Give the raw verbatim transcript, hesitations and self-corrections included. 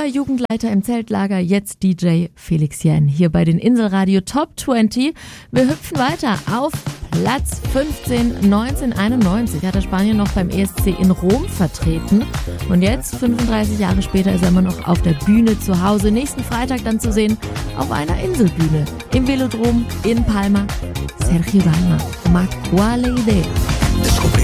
Früher Jugendleiter im Zeltlager, jetzt D J Felix Jähn hier bei den Inselradio Top zwanzig. Wir hüpfen weiter auf Platz fünfzehn. neunzehnhunderteinundneunzig hat der Spanier noch beim E S C in Rom vertreten. Und jetzt, fünfunddreißig Jahre später, ist er immer noch auf der Bühne zu Hause. Nächsten Freitag dann zu sehen auf einer Inselbühne im Velodrom in Palma. Sergio Dalma, Ma quale idea?